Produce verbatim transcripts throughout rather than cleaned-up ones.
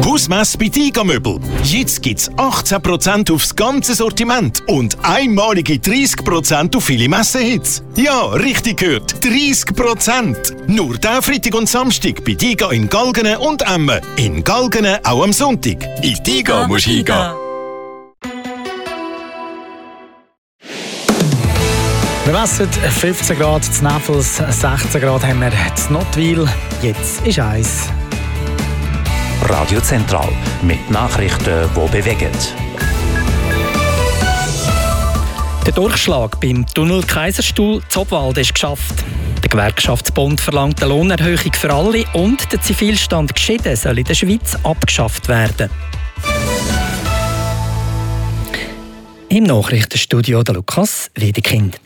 Hausmesse bei Tiga Möbel. Jetzt gibt's achtzehn Prozent aufs ganze Sortiment und einmalige dreißig Prozent auf viele Messehits. Ja, richtig gehört, dreißig Prozent. Nur diesen Freitag und Samstag bei Tiga in Galgenen und Emmen. In Galgenen auch am Sonntag. In Tiga musst du hingehen. Wir messen fünfzehn Grad zu Neffels, sechzehn Grad haben wir zu Nottwil. Jetzt ist eins. Radio Zentral mit Nachrichten, die bewegen. Der Durchschlag beim Tunnel Kaiserstuhl Zobwalden ist geschafft. Der Gewerkschaftsbund verlangt eine Lohnerhöhung für alle und der Zivilstand geschieden soll in der Schweiz abgeschafft werden. Im Nachrichtenstudio der Lukas Wiedekind.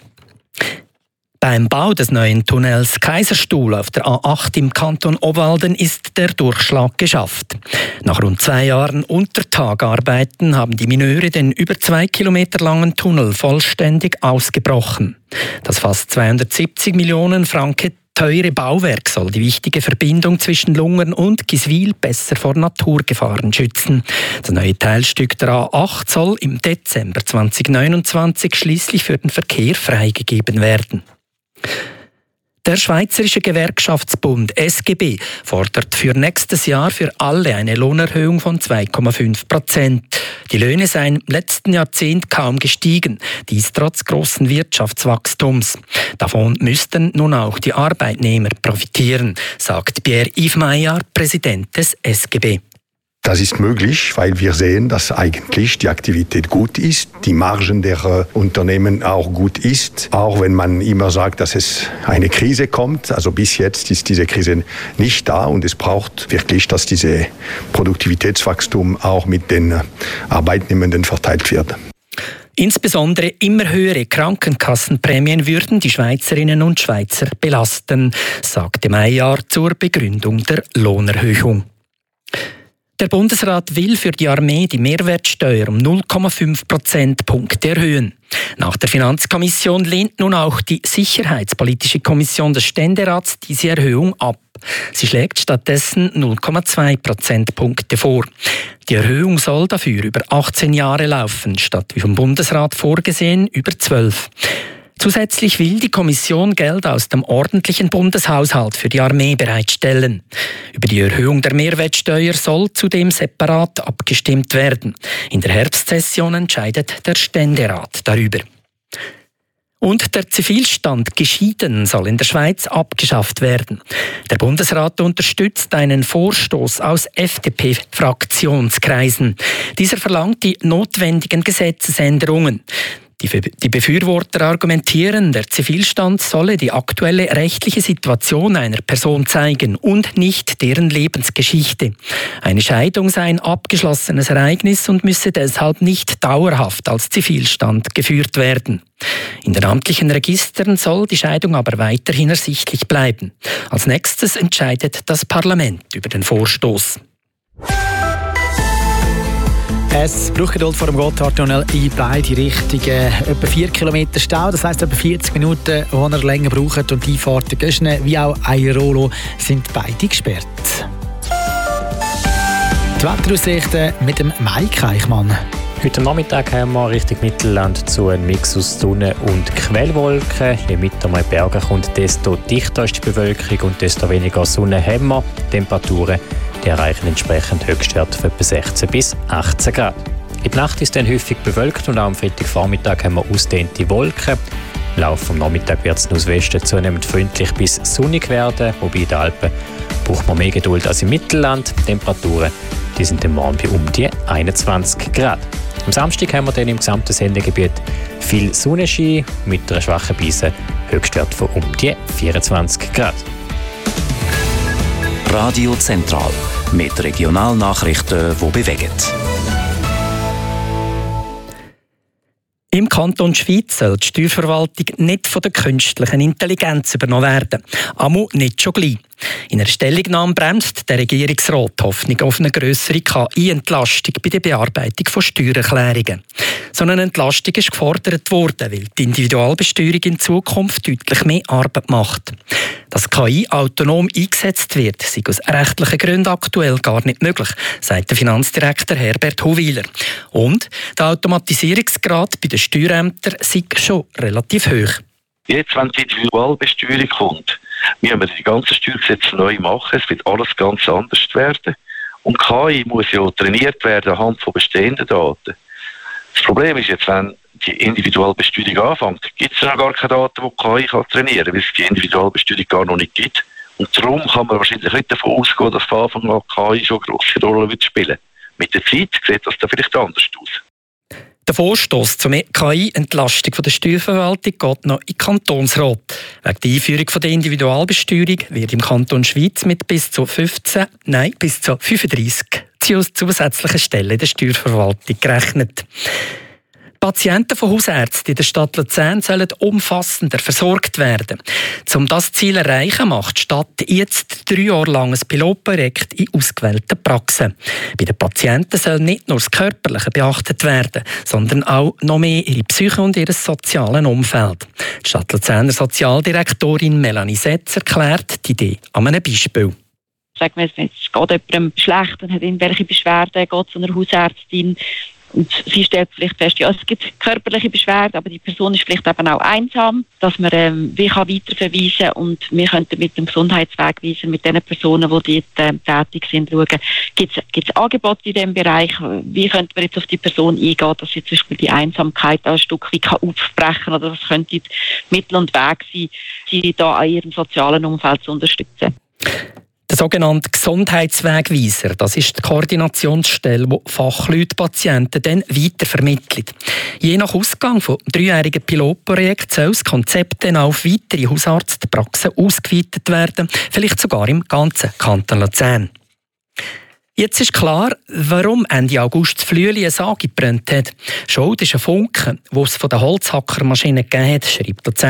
Beim Bau des neuen Tunnels Kaiserstuhl auf der A acht im Kanton Obwalden ist der Durchschlag geschafft. Nach rund zwei Jahren Untertagarbeiten haben die Minöre den über zwei Kilometer langen Tunnel vollständig ausgebrochen. Das fast zweihundertsiebzig Millionen Franken teure Bauwerk soll die wichtige Verbindung zwischen Lungern und Giswil besser vor Naturgefahren schützen. Das neue Teilstück der A acht soll im Dezember zweitausendneunundzwanzig schließlich für den Verkehr freigegeben werden. Der Schweizerische Gewerkschaftsbund S G B fordert für nächstes Jahr für alle eine Lohnerhöhung von zwei Komma fünf Prozent. Die Löhne seien im letzten Jahrzehnt kaum gestiegen, dies trotz grossen Wirtschaftswachstums. Davon müssten nun auch die Arbeitnehmer profitieren, sagt Pierre-Yves Maillard, Präsident des S G B. Das ist möglich, weil wir sehen, dass eigentlich die Aktivität gut ist, die Margen der äh, Unternehmen auch gut ist, auch wenn man immer sagt, dass es eine Krise kommt. Also bis jetzt ist diese Krise nicht da und es braucht wirklich, dass diese Produktivitätswachstum auch mit den äh, Arbeitnehmenden verteilt wird. Insbesondere immer höhere Krankenkassenprämien würden die Schweizerinnen und Schweizer belasten, sagte Maillard zur Begründung der Lohnerhöhung. Der Bundesrat will für die Armee die Mehrwertsteuer um null Komma fünf Prozentpunkte erhöhen. Nach der Finanzkommission lehnt nun auch die Sicherheitspolitische Kommission des Ständerats diese Erhöhung ab. Sie schlägt stattdessen null Komma zwei Prozentpunkte vor. Die Erhöhung soll dafür über achtzehn Jahre laufen, statt wie vom Bundesrat vorgesehen über zwölf. Zusätzlich will die Kommission Geld aus dem ordentlichen Bundeshaushalt für die Armee bereitstellen. Über die Erhöhung der Mehrwertsteuer soll zudem separat abgestimmt werden. In der Herbstsession entscheidet der Ständerat darüber. Und der Zivilstand geschieden soll in der Schweiz abgeschafft werden. Der Bundesrat unterstützt einen Vorstoß aus F D P-Fraktionskreisen. Dieser verlangt die notwendigen Gesetzesänderungen. Die Befürworter argumentieren, der Zivilstand solle die aktuelle rechtliche Situation einer Person zeigen und nicht deren Lebensgeschichte. Eine Scheidung sei ein abgeschlossenes Ereignis und müsse deshalb nicht dauerhaft als Zivilstand geführt werden. In den amtlichen Registern soll die Scheidung aber weiterhin ersichtlich bleiben. Als nächstes entscheidet das Parlament über den Vorstoß. Es braucht Geduld vor dem Gotthardtunnel in beide Richtungen. Etwa vier Kilometer Stau, das heisst etwa vierzig Minuten, die er länger braucht. Und die Einfahrten Göschne wie auch Airolo sind beide gesperrt. Die Wetteraussichten mit dem Mike Eichmann. Heute Nachmittag haben wir Richtung Mittelland zu einem Mix aus Sonne und Quellwolken. Je weiter man in die Berge kommt, desto dichter ist die Bewölkung und desto weniger Sonne haben wir. Temperaturen die erreichen entsprechend Höchstwerte von etwa sechzehn bis achtzehn Grad. In der Nacht ist dann häufig bewölkt und auch am Freitagvormittag haben wir ausdehnte Wolken. Im Laufe des Nachmittags wird es aus Westen zunehmend freundlich bis sonnig werden, wobei in den Alpen braucht man mehr Geduld als im Mittelland. Die Temperaturen die sind dann morgen bei um die einundzwanzig Grad. Am Samstag haben wir dann im gesamten Sendegebiet viel Sonnenschein mit einer schwachen Brise, Höchstwert von um die vierundzwanzig Grad. Radio Zentral mit Regionalnachrichten, die bewegen. Im Kanton Schwyz soll die Steuerverwaltung nicht von der künstlichen Intelligenz übernommen werden. Amo nicht schon gleich. In einer Stellungnahme bremst der Regierungsrat die Hoffnung auf eine grössere K I-Entlastung bei der Bearbeitung von Steuererklärungen. So eine Entlastung ist gefordert worden, weil die Individualbesteuerung in Zukunft deutlich mehr Arbeit macht. Dass K I autonom eingesetzt wird, sei aus rechtlichen Gründen aktuell gar nicht möglich, sagt der Finanzdirektor Herbert Huwiler. Und der Automatisierungsgrad bei den Steuerämtern sei schon relativ hoch. Jetzt, wenn die Individualbesteuerung kommt, müssen wir die ganzen Steuergesetze neu machen. Es wird alles ganz anders werden. Und K I muss ja trainiert werden anhand von bestehenden Daten. Das Problem ist jetzt, wenn die Individualbesteuerung anfängt, gibt es noch gar keine Daten, die K I kann trainieren kann, weil es die Individualbesteuerung gar noch nicht gibt. Und darum kann man wahrscheinlich nicht davon ausgehen, dass von Anfang an K I schon eine grosse Rolle wird spielen. Mit der Zeit sieht das dann vielleicht anders aus. Der Vorstoss zur K I-Entlastung der Steuerverwaltung geht noch in den Kantonsrat. Wegen der Einführung der Individualbesteuerung wird im Kanton Schwyz mit bis zu fünfzehn, nein, bis zu fünfunddreissig zusätzlichen Stellen in der Steuerverwaltung gerechnet. Patienten von Hausärzten in der Stadt Luzern sollen umfassender versorgt werden. Um das Ziel zu erreichen, macht die Stadt jetzt drei Jahre lang ein Pilotprojekt in ausgewählten Praxen. Bei den Patienten soll nicht nur das Körperliche beachtet werden, sondern auch noch mehr ihre Psyche und ihr soziales Umfeld. Die Stadt Luzerner Sozialdirektorin Melanie Setz erklärt die Idee an einem Beispiel. Sagen wir, es geht jemandem schlecht und hat irgendwelche Beschwerden, geht zu einer Hausärztin. Und sie stellt vielleicht fest, ja, es gibt körperliche Beschwerden, aber die Person ist vielleicht eben auch einsam, dass man ähm, wie kann weiterverweisen kann und wir könnten mit dem Gesundheitswegweiser, mit den Personen, die dort äh, tätig sind, schauen, gibt es Angebote in diesem Bereich, wie könnte man jetzt auf die Person eingehen, dass sie zum Beispiel die Einsamkeit ein Stück weit aufbrechen kann oder was könnte Mittel und Weg sein, sie da an ihrem sozialen Umfeld zu unterstützen. Der sogenannte Gesundheitswegweiser, das ist die Koordinationsstelle, die Fachleute Patienten dann weitervermittelt. Je nach Ausgang von dreijährigen Pilotprojekt soll das Konzept dann auf weitere Hausarztpraxen ausgeweitet werden, vielleicht sogar im ganzen Kanton Luzern. Jetzt ist klar, warum Ende August das Flüeli eine Sage gebrannt hat. Schuld ist ein Funke, den es von der Holzhackermaschine gegeben hat, schreibt Luzern.